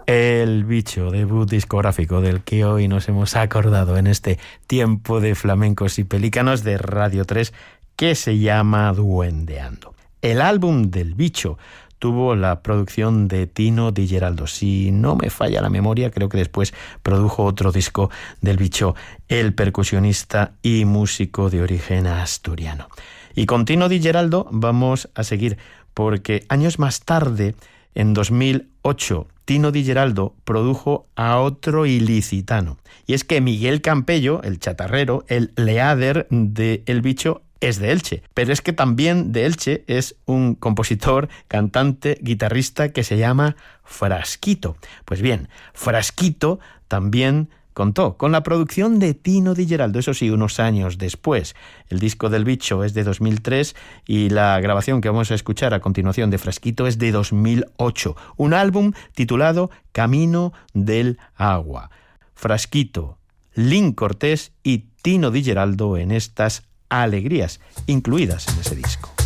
El Bicho, debut discográfico del que hoy nos hemos acordado en este tiempo de flamencos y pelícanos de Radio 3, que se llama Duendeando. El álbum del Bicho tuvo la producción de Tino Di Geraldo. Si no me falla la memoria, creo que después produjo otro disco del Bicho, el percusionista y músico de origen asturiano. Y con Tino Di Geraldo vamos a seguir, porque años más tarde, en 2008, Tino Di Geraldo produjo a otro ilicitano. Y es que Miguel Campello, el chatarrero, el leader de El Bicho, es de Elche. Pero es que también de Elche es un compositor, cantante, guitarrista que se llama Frasquito. Pues bien, Frasquito también contó con la producción de Tino Di Geraldo, eso sí, unos años después. El disco del Bicho es de 2003 y la grabación que vamos a escuchar a continuación de Frasquito es de 2008. Un álbum titulado Camino del Agua. Frasquito, Lin Cortés y Tino Di Geraldo en estas alegrías incluidas en ese disco.